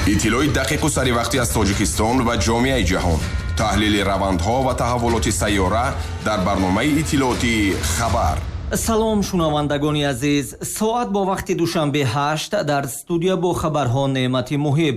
иттилои дақиқу саривақтӣ аз Тоҷикистон ва ҷомеаи ҷаҳон. таҳлили равандҳо ва таҳаввулоти сайёра дар барномаи иттилооти хабар. салом шунавандагони азиз, соат бо вақти душанбе 8 дар студия бо хабарҳо Неъмати Муҳиб.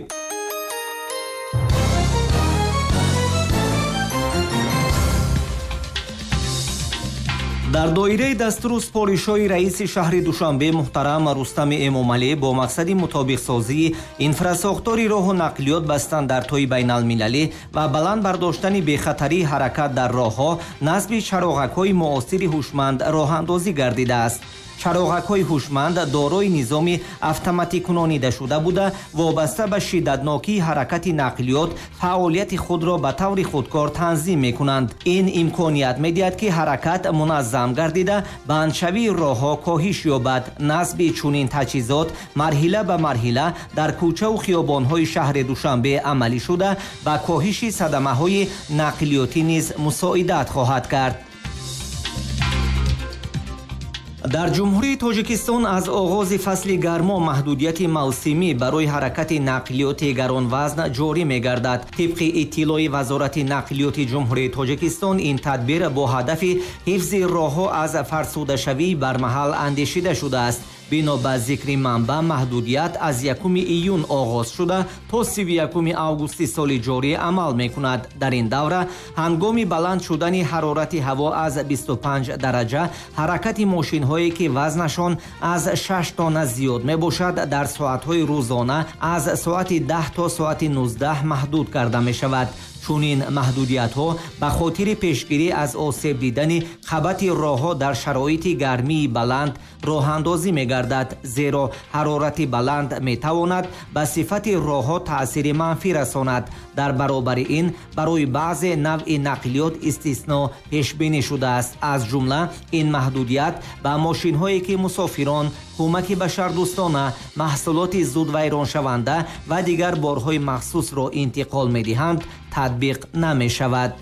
дар доираи дастуру супоришҳои раиси шаҳри Душанбе муҳтарам Рустами Эмомалӣ бо мақсади мутобиқсозии инфрасохтори роҳу нақлиёт ба стандартҳои байналмилалӣ ва баланд бардоштани бехатарии ҳаракат дар роҳҳо насби чароғакҳои муосири ҳушманд роҳандозӣ гардидааст. чароғакҳои ҳушманд дорои низоми автоматикунонида шуда буда, вобаста ба шиддатнокии ҳаракати нақлиёт фаъолияти худро ба таври худкор танзим мекунанд. ин имконият медиҳад ки ҳаракат муназзам гардида бандшавии роҳҳо коҳиш ёбад. насби чунин таҷҳизот марҳила ба марҳила дар кӯчаву хиёбонҳои шаҳри Душанбе амалӣ шуда ба коҳиши садамаҳои нақлиётӣ низ мусоидат хоҳад кард. дар ҷумҳурии Тоҷикистон аз оғози фасли гармо маҳдудияти мавсимӣ барои ҳаракати нақлиёти гаронвазн ҷорӣ мегардад. тибқи иттилои Вазорати нақлиёти ҷумҳурии Тоҷикистон, ин тадбир бо ҳадафи ҳифзи роҳҳо аз фарсудашавии бармаҳал андешида шудааст. бино ба зикри манба, маҳдудият аз 1 июн оғоз шуда то 31 августи соли ҷорӣ амал мекунад. дар ин давра ҳангоми баланд шудани ҳарорати ҳаво аз 25 дараҷа ҳаракати мошинҳое ки вазнашон аз 6 тонна зиёд мебошад дар соатҳои рӯзона аз соати 10 то соати 19 маҳдуд карда мешавад. чунин маҳдудиятҳо ба хотири пешгирӣ аз осеб дидани қабати роҳҳо дар шароити гармии баланд роҳандозӣ мегардад, зеро ҳарорати баланд метавонад ба сифати роҳҳо таъсири манфӣ расонад. дар баробари ин барои баъзе навъи нақлиёт истисно пешбинӣ шудааст. аз ҷумла ин маҳдудият ба мошинҳое ки мусофирон, кӯмаки башардӯстона, маҳсулоти зудвайроншаванда ва дигар борҳои махсусро интиқол медиҳанд татбиқ намешавад.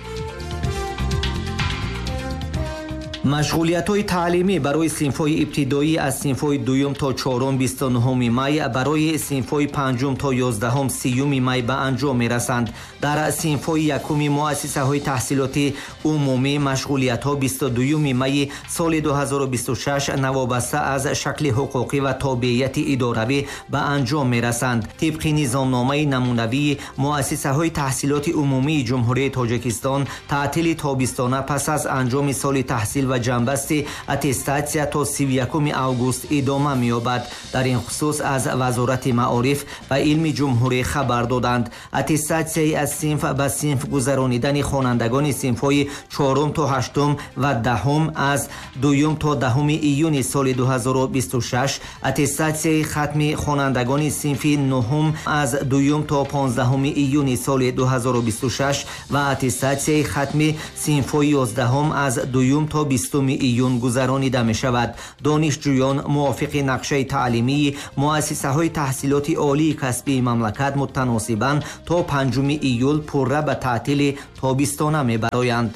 машғулиятҳои таълимӣ барои синфҳои ибтидоӣ аз синфҳои 2 то 4 29 май, барои синфҳои 5 то 11 30 май ба анҷом мерасанд. дар синфҳои 1 муассисаҳои таҳсилоти умумӣ машғулиятҳо 22 майи соли 2026 навобаста аз шакли ҳуқуқӣ ва тобеияти идоравӣ ба анҷом мерасанд. тибқи низомномаи намунавии муассисаҳои таҳсилоти умумии ҷумҳурии Тоҷикистон, таътили тобистона пас аз анҷоми соли таҳсил ва ҷанбасти аттестатсия то 31 август идома меёбад. дар ин хусус аз Вазорати маориф ва илми ҷумҳурӣ хабар доданд. аттестатсияи аз синф ба синф гузаронидани хонандагони синфҳои 4 то 8 ва 10 аз 2 то 10 июни соли 2026, аттестатсияи хатми хонандагони синфи 9 аз 2 то 15 июни соли 2026 ва аттестатсияи хатми синфҳои 11 аз 2 то 20 июн гузаронида мешавад. донишҷӯён мувофиқи нақшаи таълимии муассисаҳои таҳсилоти олии касбии мамлакат мутаносибан то 5 июл пурра ба таътили тобистона мебароянд.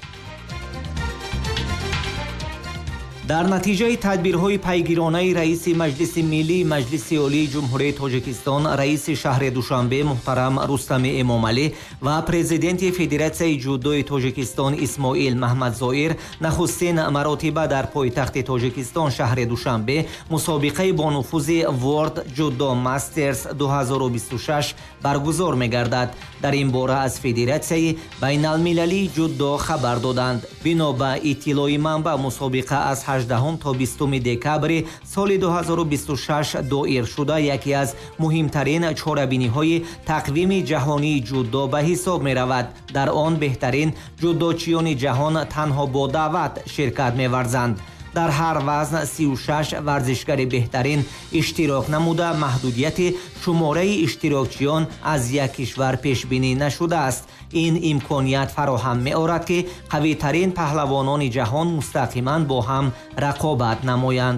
дар натиҷаи тадбирҳои пайгиронаи раиси Маҷлиси Миллии Маҷлиси Олии Ҷумҳурии Тоҷикистон, раиси шаҳри Душанбе муҳтарам Рустами Эмомалӣ ва президенти Федератсияи ҷудои Тоҷикистон Исмоил Маҳмадзоир нахустин маротиба дар пойтахти Тоҷикистон шаҳри Душанбе мусобиқаи бонуфузи World Judo Masters 2026 баргузор мегардад. дар ин бора аз Федератсияи байналмилалии ҷудо хабар доданд. бино ба иттилои манба, мусобиқа аз 18 то 20 декабри соли 2026 доир шуда яке аз муҳимтарин чорабиниҳои тақвими ҷаҳонии ҷудо ба ҳисоб меравад. дар он беҳтарин ҷудочиёни ҷаҳон танҳо бо даъват ширкат меварзанд. дар ҳар вазн 36 варзишгари беҳтарин иштирок намуда, маҳдудияти шумораи иштирокчиён аз як кишвар пешбинӣ нашудааст. ин имконият фароҳам меорад ки қавитарин паҳлавонони ҷаҳон мустақиман бо ҳам рақобат намоянд.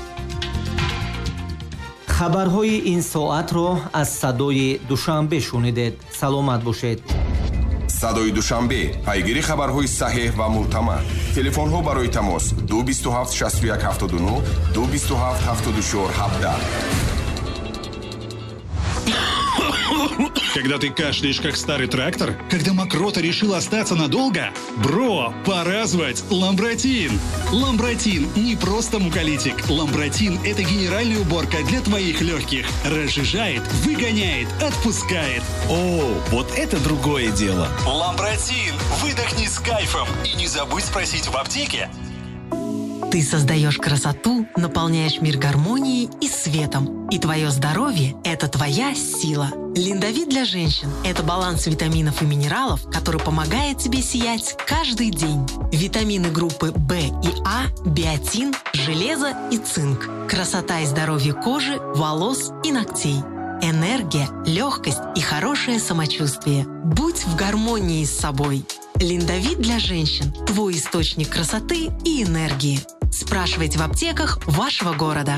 хабарҳои ин соатро аз садои Душанбе шунидед. саломат бошед. садои Душанбе, пайгири хабарҳои саҳеҳ ва мӯътамад. телефонҳо барои тамос 227 61 79 227 74 17. Когда ты кашляешь, как старый трактор, когда мокрота решила остаться надолго, бро, пора звать Ламбротин. Ламбротин не просто муколитик. Ламбротин – это генеральная уборка для твоих легких. Разжижает, выгоняет, отпускает. О, вот это другое дело. Ламбротин. Выдохни с кайфом. И не забудь спросить в аптеке. Ты создаешь красоту, наполняешь мир гармонией и светом. И твое здоровье – это твоя сила. Линдовит для женщин – это баланс витаминов и минералов, который помогает тебе сиять каждый день. Витамины группы В и А, биотин, железо и цинк. Красота и здоровье кожи, волос и ногтей. Энергия, легкость и хорошее самочувствие. Будь в гармонии с собой. Линдовит для женщин – твой источник красоты и энергии. Спрашивайте в аптеках вашего города.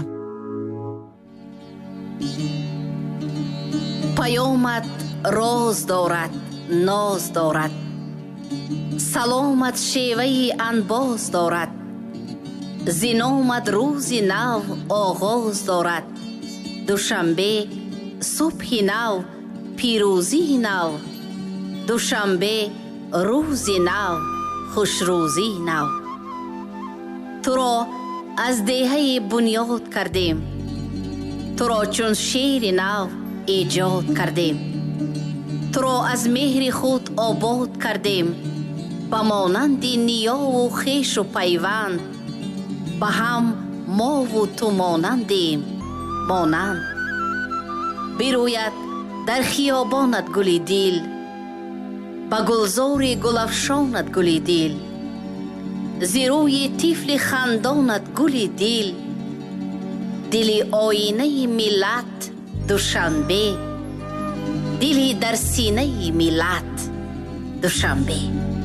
پیامت راز دارد ناز دارد سلامت شیوه انباز دارد زینامت روزی نو آغاز دارد دوشنبه صبح نو پیروزی نو دوشنبه روزی نو خوشروزی نو تو را از دهه بنیاد کردیم تو را چون شیر نو ایجاد کردیم تو را از مهر خود آباد کردیم با مانند نیا و خویش و پیوند با هم ما و تو مانندیم مانند بروید در خیابانت گلی دیل با گلزار گلفشانت گلی دیل زیروی طفل خندانت گلی دیل دلی آینه ملت دوشنبه دلی در سینه ملت دوشنبه